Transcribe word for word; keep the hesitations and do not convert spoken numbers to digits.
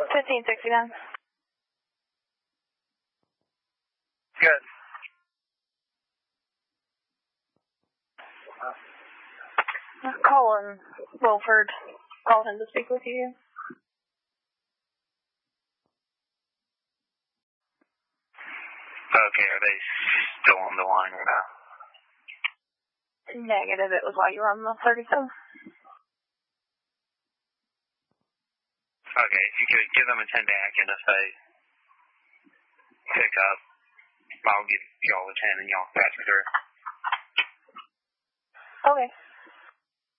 fifteen sixty-nine. Good. Colin Wilford called him to speak with you. Okay, are they still on the line or not? Negative, it was while you were on the thirty-seven. Okay, if you could give them a ten back and if they pick up, I'll give y'all a ten and y'all pass me through. Okay.